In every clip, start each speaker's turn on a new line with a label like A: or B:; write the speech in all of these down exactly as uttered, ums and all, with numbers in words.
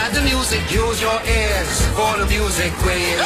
A: The music, use your ears for the music quiz.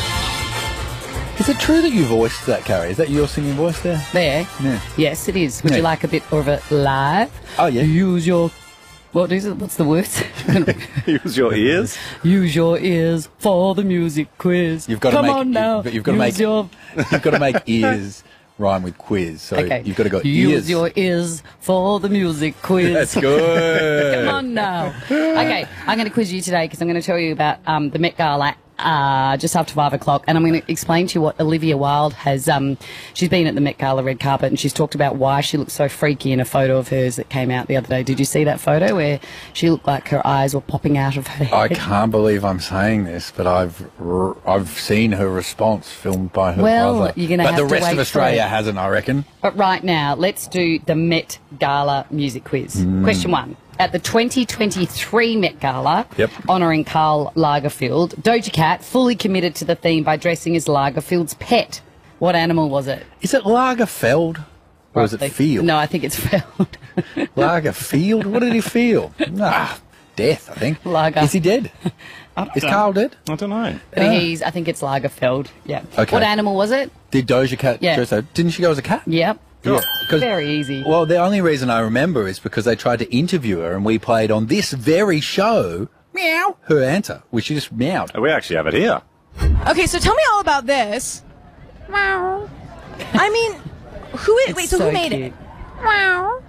B: Is it true that you voiced that, Carrie? Is that your singing voice there?
C: There?
B: Yeah.
C: Yes, it is. Would
B: Yeah.
C: you like a bit of it live?
B: Oh, yeah.
C: Use your... What is it? What's the word?
D: Use your ears.
C: Use your ears for the music quiz.
B: You've got
C: Come
B: to make,
C: on now.
B: But you've got to
C: Use
B: make
C: your...
B: you've got to make ears rhyme with quiz. So
C: Okay.
B: you've got to go
C: Use
B: ears.
C: your ears for the music quiz.
B: That's good.
C: Come on now. Okay, I'm going to quiz you today because I'm going to tell you about um, the Met Gala uh, just after five o'clock, and I'm going to explain to you what Olivia Wilde has. Um, she's been at the Met Gala red carpet, and she's talked about why she looks so freaky in a photo of hers that came out the other day. Did you see that photo where she looked like her eyes were popping out of her head?
B: I can't believe I'm saying this, but I've r- I've seen her response filmed by her
C: Well,
B: brother.
C: you're gonna
B: but
C: have
B: the
C: to
B: rest
C: wait
B: of
C: for
B: Australia
C: it.
B: hasn't, I reckon.
C: But right now, let's do the Met Gala music quiz.
B: Mm.
C: Question one. At the twenty twenty-three Met Gala,
B: Yep.
C: honouring Karl Lagerfeld, Doja Cat fully committed to the theme by dressing as Lagerfeld's pet. What animal was it?
B: Is it Lagerfeld or is it
C: Roughly.
B: Field?
C: No, I think it's Feld.
B: Lagerfeld? What did he feel? Ah, death, I think.
C: Lager.
B: Is he dead?
D: I
B: Is
D: don't-
B: Carl dead?
D: I don't know.
C: But he's, I think it's Lagerfeld. Yeah.
B: Okay.
C: What animal was it?
B: Did Doja Cat
C: Yeah.
B: dress her? Didn't she go as a cat?
C: Yep.
B: Yeah, 'cause-
C: Very easy.
B: Well, the only reason I remember is because they tried to interview her and we played on this very show, meow, her answer, which she just meowed.
D: We actually have it here.
E: Okay, so tell me all about this. Wow. I mean, who is,
C: It's
E: wait, so, who made
C: cute.
E: it? Wow.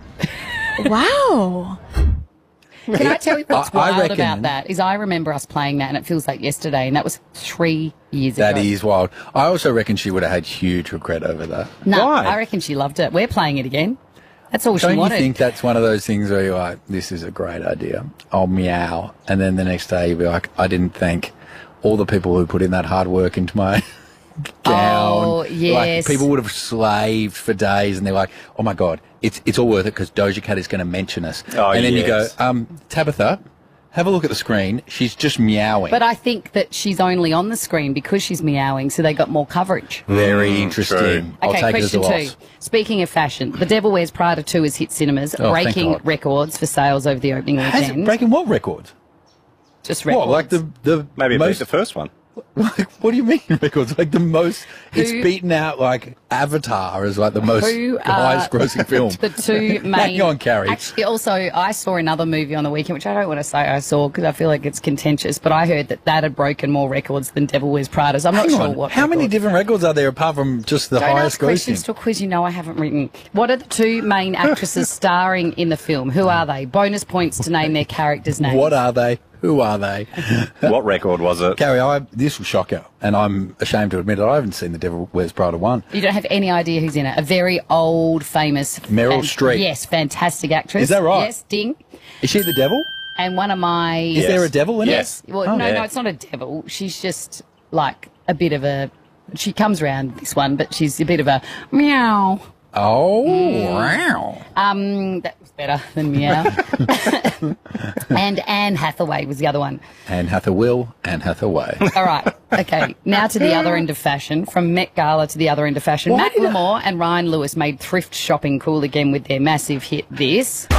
E: Wow.
C: Can I tell you what's
B: I- I
C: wild
B: reckon-
C: about that? Is I remember us playing that, and it feels like yesterday, and that was three years
B: That
C: ago.
B: is wild. I also reckon she would have had huge regret over that.
C: No,
D: Why?
C: I reckon she loved it. We're playing it again. That's all she
B: Don't you
C: wanted.
B: think that's one of those things where you're like, this is a great idea, I'll meow, and then the next day you'll be like, I didn't thank all the people who put in that hard work into my gown.
C: Oh,
B: Like,
C: yes.
B: people would have slaved for days, and they're like, oh my God, it's it's all worth it because Doja Cat is going to mention us.
D: Oh,
B: and then
D: yes.
B: you go, um, Tabitha, have a look at the screen. She's just meowing.
C: But I think that she's only on the screen because she's meowing, so they got more coverage.
B: Very
D: Mm,
B: interesting.
D: true.
B: I'll
C: Okay,
B: take it as a
C: question
B: loss.
C: two. Speaking of fashion, The Devil Wears Prada two has hit cinemas,
B: Oh, thank
C: breaking
B: God.
C: records for sales over the opening
B: Has
C: weekend.
B: it breaking what records?
C: Just records.
B: What, like the the
D: Maybe it beat
B: most?
D: the first one.
B: Like, what do you mean records? Like the most? It's
C: Who-
B: beaten out like Avatar as like the most
C: Who are
B: highest grossing film.
C: The two main.
B: Hang on, Carrie.
C: Actually, also, I saw another movie on the weekend, which I don't want to say I saw because I feel like it's contentious, but I heard that that had broken more records than Devil Wears Prada. So I'm not
B: Hang
C: sure
B: on.
C: what.
B: How many
C: record.
B: different records are there apart from just the
C: Don't
B: highest
C: ask questions
B: grossing?
C: to a quiz you know I haven't written. What are the two main actresses starring in the film? Who are they? Bonus points to name their characters' names.
B: What are they? Who are they?
D: What record was it?
B: Carrie, I, this will shock you, and I'm ashamed to admit it. I haven't seen The Devil Wears Prada one.
C: You don't have any idea who's in it. A very old, famous...
B: Meryl Streep.
C: Yes, fantastic actress.
B: Is that right?
C: Yes, ding.
B: Is she the devil?
C: And one of my...
B: Is there a devil in
C: Yes.
B: it?
C: Well,
B: Oh.
C: no,
D: Yeah.
C: no, it's not a devil. She's just like a bit of a... She comes around this one, but she's a bit of a meow.
B: Oh, wow.
C: Um, that was better than meow. And Anne Hathaway was the other one.
B: Anne Hathaway, Anne Hathaway.
C: All right. Okay. Now to the other end of fashion. From Met Gala to the other end of fashion.
B: Why
C: Matt
B: did I-
C: Lamore and Ryan Lewis made thrift shopping cool again with their massive hit, This.